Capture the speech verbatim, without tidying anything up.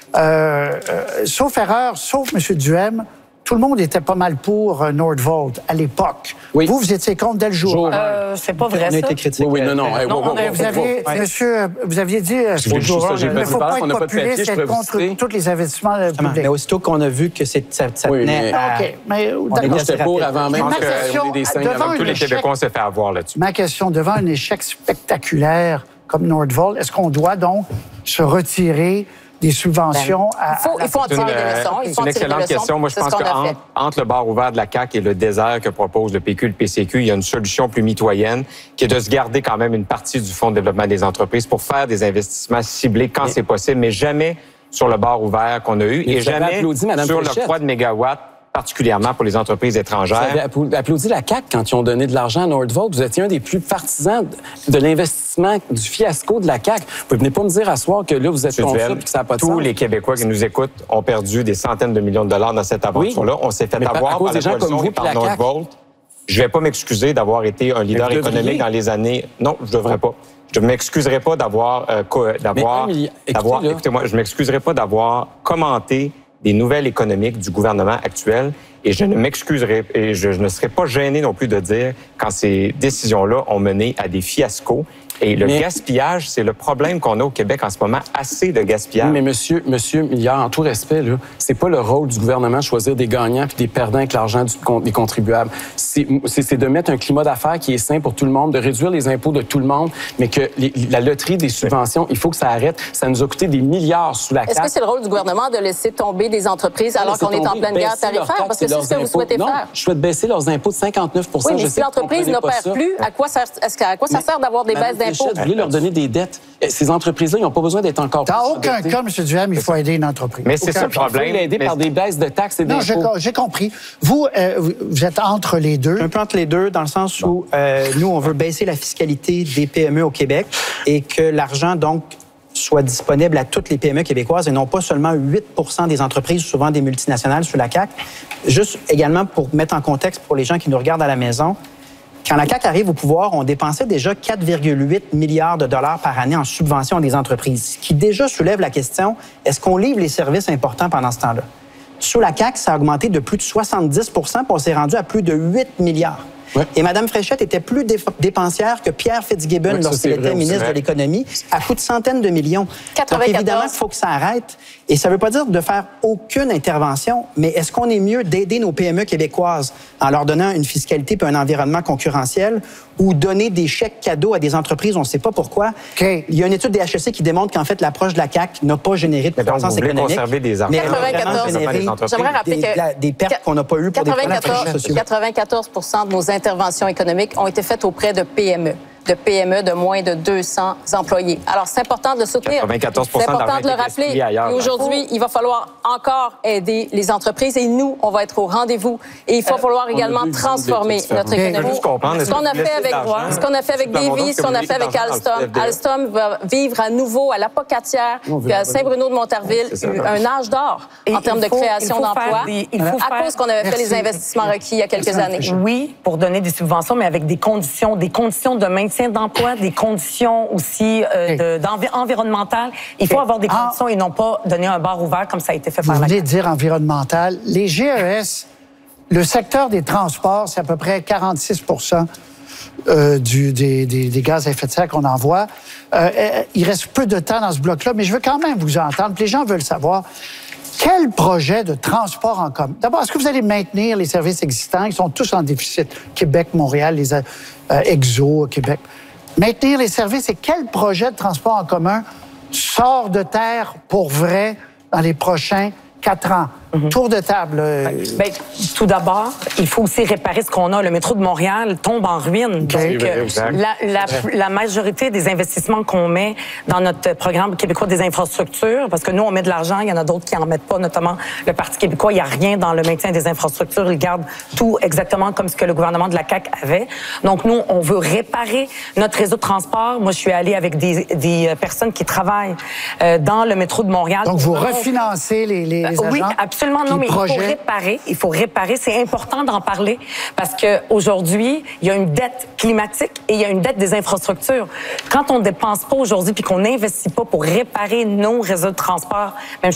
euh, euh, sauf erreur, sauf M. Duhem, tout le monde était pas mal pour euh, Nordvolt à l'époque. Oui. Vous, vous étiez contre dès le jour. Euh, c'est pas vrai, on ça. a été critique. Oui, oui, non, non. Euh, hey, non wow, on a, vous, aviez, ouais. monsieur, vous aviez dit euh, il ne faut pas être populiste, c'est contre tous les investissements publics. Mais aussitôt qu'on a vu que ça, ça oui, tenait mais, à... OK, mais moi, j'étais pour avant même qu'on ait des signes. Avant que tous les Québécois s'est fait avoir là-dessus. Ma question, devant un échec spectaculaire comme Nordvolt, est-ce qu'on doit donc se retirer des subventions ben, à, il faut, à il faut en tirer des leçons. C'est une excellente question. Moi, je pense qu'entre entre le bar ouvert de la C A Q et le désert que propose le P Q et le P C Q, il y a une solution plus mitoyenne qui est de se garder quand même une partie du Fonds de développement des entreprises pour faire des investissements ciblés quand c'est possible, mais jamais sur le bar ouvert qu'on a eu mais et jamais applaudi, sur l'octroi de mégawatts, particulièrement pour les entreprises étrangères. Vous avez applaudi la C A Q quand ils ont donné de l'argent à Nordvolt. Vous étiez un des plus partisans de l'investissement, du fiasco de la C A Q. Vous ne venez pas me dire à soir que là, vous êtes contre ça et que ça n'a pas de sens. Tous les Québécois qui nous écoutent ont perdu des centaines de millions de dollars dans cette aventure-là. Oui. On s'est fait mais avoir à cause par des la gens comme vous par Nordvolt. Je ne vais pas m'excuser d'avoir été un leader économique dans les années... Non, je ne devrais pas. Je ne m'excuserai pas d'avoir... Euh, d'avoir, d'avoir écoutez-moi, je ne m'excuserai pas d'avoir commenté des nouvelles économiques du gouvernement actuel et je ne m'excuserai et je, je ne serai pas gêné non plus de dire quand ces décisions-là ont mené à des fiascos. Et le mais, gaspillage, c'est le problème qu'on a au Québec en ce moment, assez de gaspillage. Mais monsieur, monsieur Milliard, en tout respect, là, c'est pas le rôle du gouvernement de choisir des gagnants puis des perdants avec l'argent du, des contribuables. C'est, c'est, c'est de mettre un climat d'affaires qui est sain pour tout le monde, de réduire les impôts de tout le monde, mais que les, la loterie des subventions, il faut que ça arrête. Ça nous a coûté des milliards sous la carte. Est-ce que c'est le rôle du gouvernement de laisser tomber des entreprises alors qu'on est en pleine guerre tarifaire? Parce que c'est ce que vous souhaitez non, faire. Je souhaite baisser leurs impôts de cinquante-neuf pour cent. Oui, mais si l'entreprise n'opère plus, à quoi ça, à quoi ça sert d'avoir des baisses d'impôts? Vous voulez leur donner des dettes. Ces entreprises-là, ils n'ont pas besoin d'être encore plus. Dans aucun cas, M. Duhem, il faut aider une entreprise. Mais c'est ça le problème. Il faut l'aider par des baisses de taxes et d'impôts. Non, j'ai, j'ai compris. Vous, euh, vous êtes entre les deux. Un peu entre les deux, dans le sens où euh, nous, on veut baisser la fiscalité des P M E au Québec et que l'argent, donc, soit disponible à toutes les P M E québécoises et non pas seulement huit pour cent des entreprises, souvent des multinationales, sous la C A Q. Juste également pour mettre en contexte pour les gens qui nous regardent à la maison, quand la C A Q arrive au pouvoir, on dépensait déjà quatre virgule huit milliards de dollars par année en subventions des entreprises, ce qui déjà soulève la question, est-ce qu'on livre les services importants pendant ce temps-là? Sous la C A Q, ça a augmenté de plus de soixante-dix pour cent, puis on s'est rendu à plus de huit milliards. Ouais. Et Mme Fréchette était plus dépensière que Pierre Fitzgibbon ouais, lorsqu'il était ministre de l'Économie, à coût de centaines de millions. quatre-vingt-quatorze. Donc évidemment, il faut que ça arrête. Et ça ne veut pas dire de faire aucune intervention, mais est-ce qu'on est mieux d'aider nos P M E québécoises en leur donnant une fiscalité et un environnement concurrentiel ou donner des chèques cadeaux à des entreprises, on ne sait pas pourquoi. Okay. Il y a une étude des H E C qui démontre qu'en fait, l'approche de la C A Q n'a pas généré de croissance économique. Conserver des mais quatre-vingt-quatorze. J'aimerais rappeler des, que des pertes qu'on n'a pas eues pour des problèmes sociaux. quatre-vingt-quatorze pour cent de nos interventions économiques ont été faites auprès de P M E. de P M E de moins de deux cents employés. Alors, c'est important de le soutenir. quatre-vingt-quatorze pour cent c'est important de le rappeler. Ailleurs, et aujourd'hui, il va falloir encore aider les entreprises et nous, on va être au rendez-vous. Et il va falloir également transformer notre économie. Ce qu'on a fait avec ce qu'on a fait avec Davy, ce qu'on a fait avec Alstom. Alstom va vivre à nouveau à l'Apocatière, puis à Saint-Bruno-de-Montarville, un âge d'or en termes de création d'emplois, à cause qu'on avait fait les investissements requis il y a quelques années. Oui, pour donner des subventions, mais avec des conditions, des conditions de maintien d'emploi, des conditions aussi euh, de, environnementales. Il faut avoir des conditions ah. et non pas donner un bar ouvert comme ça a été fait Vous par la Vous venez de dire environnemental. Les G E S, le secteur des transports, c'est à peu près quarante-six pour cent euh, du, des, des, des gaz à effet de serre qu'on envoie. Euh, il reste peu de temps dans ce bloc-là, mais je veux quand même vous entendre. Les gens veulent savoir quel projet de transport en commun. D'abord, est-ce que vous allez maintenir les services existants? Ils sont tous en déficit. Québec, Montréal, les euh, Exo, Québec. Maintenir les services et quel projet de transport en commun sort de terre pour vrai dans les prochains quatre ans? Mm-hmm. Tour de table. Euh... Bien, tout d'abord, il faut aussi réparer ce qu'on a. Le métro de Montréal tombe en ruine. Okay. Donc, euh, la, la, la majorité des investissements qu'on met dans notre programme québécois des infrastructures, parce que nous, on met de l'argent, il y en a d'autres qui n'en mettent pas, notamment le Parti québécois, il n'y a rien dans le maintien des infrastructures. Il garde tout exactement comme ce que le gouvernement de la C A Q avait. Donc, nous, on veut réparer notre réseau de transport. Moi, je suis allée avec des, des personnes qui travaillent euh, dans le métro de Montréal. Donc, vous refinancez les, les, les agents? Oui, absolument. Non, mais il faut réparer. Il faut réparer. C'est important d'en parler parce qu'aujourd'hui, il y a une dette climatique et il y a une dette des infrastructures. Quand on ne dépense pas aujourd'hui puis qu'on n'investit pas pour réparer nos réseaux de transport, même